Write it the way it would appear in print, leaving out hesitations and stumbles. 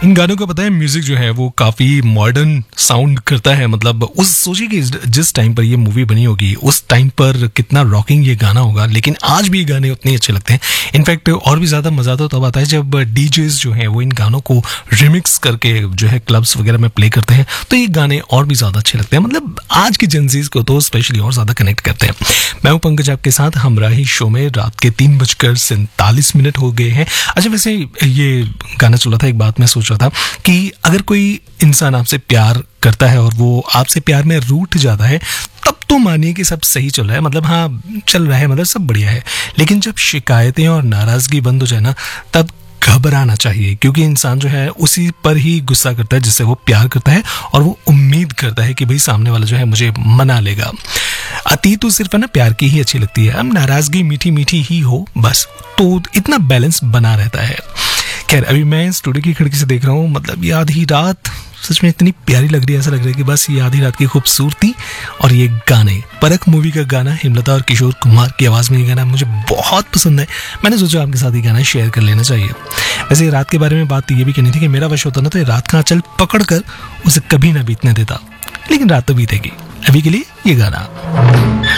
इन गानों का पता है म्यूजिक जो है वो काफी मॉडर्न साउंड करता है। मतलब उस सोचिए कि जिस टाइम पर ये मूवी बनी होगी उस टाइम पर कितना रॉकिंग ये गाना होगा, लेकिन आज भी ये गाने उतने अच्छे लगते हैं। इनफैक्ट और भी ज्यादा मजा तो तब आता है जब डीजेस जो है वो इन गानों को रिमिक्स करके जो है क्लब्स वगैरह में प्ले करते हैं, तो ये गाने और भी ज्यादा अच्छे लगते हैं। मतलब आज की जेंजीज को तो स्पेशली और ज्यादा कनेक्ट करते हैं। मैं हूं पंकज आपके साथ हमराही शो में। रात के 3:47 हो गए हैं। अच्छा, वैसे ये गाना चल रहा था, एक बात मैं सोच रहा था कि अगर कोई इंसान आपसे प्यार करता है और वो आपसे प्यार में रूठ जाता है, तब तो मानिए कि सब सही चल रहा है, मतलब हाँ चल रहा है, मतलब सब बढ़िया है। लेकिन जब शिकायतें और नाराजगी बंद हो जाए ना, तब घबराना चाहिए, क्योंकि इंसान जो है उसी पर ही गुस्सा करता है जिससे वो प्यार करता है, और वो उम्मीद करता है कि भाई सामने वाला जो है मुझे मना लेगा। अतीत तो सिर्फ है ना प्यार की ही अच्छी लगती है, अब नाराजगी मीठी मीठी ही हो बस, तो इतना बैलेंस बना रहता है। खैर, अभी मैं स्टूडियो की खिड़की से देख रहा हूँ, मतलब ये आधी रात सच में इतनी प्यारी लग रही है, ऐसा लग रहा है कि बस ये आधी रात की खूबसूरती और ये गाने। परख मूवी का गाना, हेमलता और किशोर कुमार की आवाज़ में ये गाना मुझे बहुत पसंद है। मैंने सोचा आपके साथ ये गाना शेयर कर लेना चाहिए। वैसे रात के बारे में बात ये भी कहनी थी कि मेरा वश होता ना तो रात का आंचल पकड़ कर उसे कभी ना बीतने देता, लेकिन रात तो बीतेगी। अभी के लिए ये गाना।